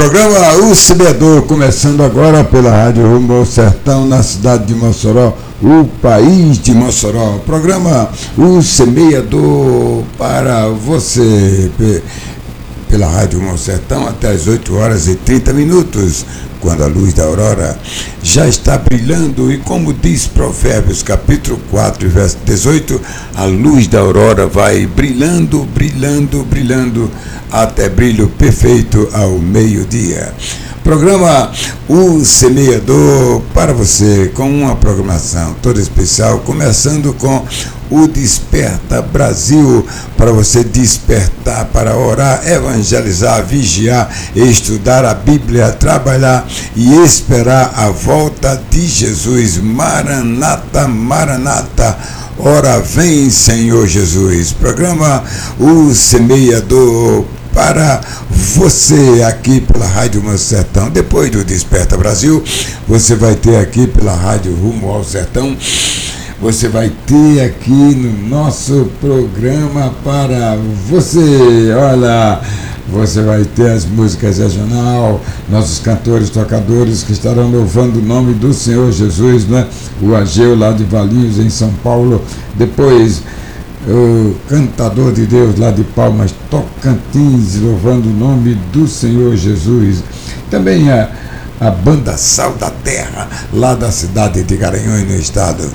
Programa O Semeador, começando agora pela Rádio Rumo ao Sertão, na cidade de Mossoró, o país de Mossoró. Programa O Semeador para você, pela Rádio Rumo ao Sertão, até as 8h30, quando a luz da aurora já está brilhando. E como diz Provérbios, capítulo 4, verso 18, a luz da aurora vai brilhando, brilhando, brilhando, até brilho perfeito ao meio-dia. Programa O Semeador para você, com uma programação toda especial, começando com o Desperta Brasil, para você despertar para orar, evangelizar, vigiar, estudar a Bíblia, trabalhar e esperar a volta de Jesus. Maranata, Maranata, ora vem, Senhor Jesus. Programa O Semeador para você aqui pela Rádio Rumo ao Sertão. Depois do Desperta Brasil, você vai ter aqui pela Rádio Rumo ao Sertão, você vai ter aqui no nosso programa para você, olha, você vai ter as músicas regional, nossos cantores, tocadores que estarão louvando o nome do Senhor Jesus, né? O Ageu lá de Valinhos, em São Paulo. Depois o cantador de Deus lá de Palmas, Tocantins, louvando o nome do Senhor Jesus. Também a banda Sal da Terra, lá da cidade de Garanhuns, no estado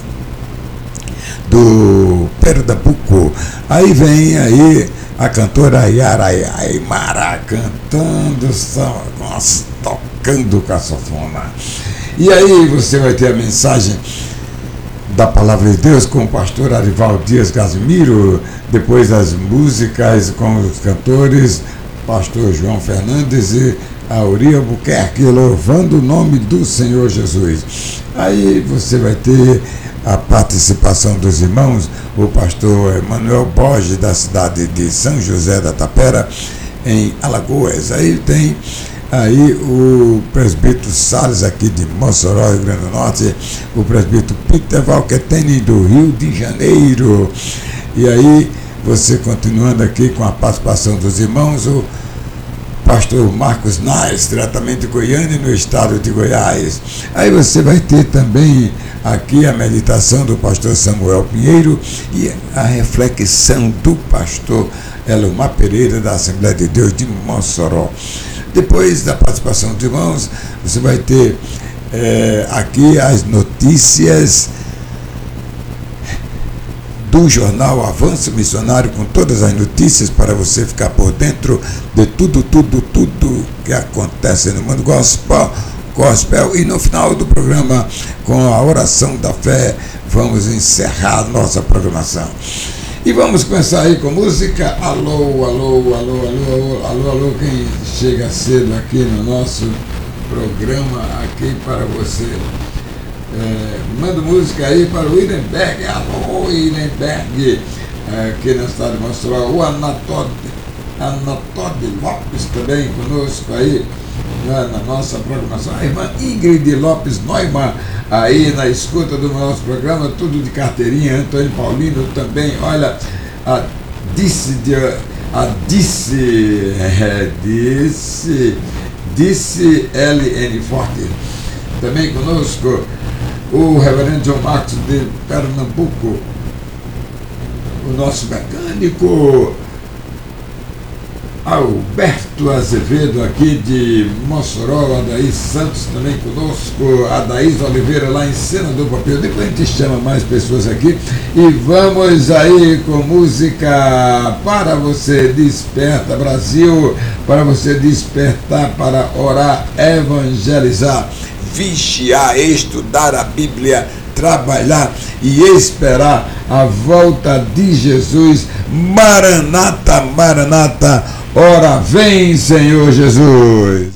do Pernambuco. Aí vem aí a cantora Yara Aymara cantando, tocando caçafona. E aí você vai ter a mensagem da Palavra de Deus com o pastor Arival Dias Casimiro, depois as músicas com os cantores, pastor João Fernandes e Auri Albuquerque, louvando o nome do Senhor Jesus. Aí você vai ter a participação dos irmãos, o pastor Emanuel Borges, da cidade de São José da Tapera, em Alagoas. Aí tem aí o presbítero Salles, aqui de Mossoró, Rio Grande do Norte, o presbítero Peter Valquetene, do Rio de Janeiro. E aí, você continuando aqui com a participação dos irmãos, o pastor Marcos Nais, diretamente de Goiânia, no estado de Goiás. Aí você vai ter também aqui a meditação do pastor Samuel Pinheiro e a reflexão do pastor Elomar Pereira, da Assembleia de Deus de Mossoró. Depois da participação dos irmãos, você vai ter aqui as notícias do jornal Avanço Missionário, com todas as notícias para você ficar por dentro de tudo que acontece no mundo gospel. E no final do programa, com a oração da fé, vamos encerrar nossa programação. E vamos começar aí com música. Alô, alô, alô, alô, alô, alô, quem chega cedo aqui no nosso programa, aqui para você. Manda música aí para o Irenberg. Alô, Irenberg, aqui na cidade de Mossoró. O Anatode Lopes também conosco aí na nossa programação. A irmã Ingrid Lopes Neumann aí na escuta do nosso programa, tudo de carteirinha. Antônio Paulino também, olha, a Dice LN Forte também conosco, o reverendo John Marcos de Pernambuco, o nosso mecânico Alberto Azevedo, aqui de Mossoró, Adaís Santos também conosco, Adaís Oliveira lá em Senador Papel. Depois a gente chama mais pessoas aqui e vamos aí com música para você. Desperta Brasil, para você despertar para orar, evangelizar, vigiar, estudar a Bíblia, trabalhar e esperar a volta de Jesus. Maranata, Maranata, ora vem, Senhor Jesus.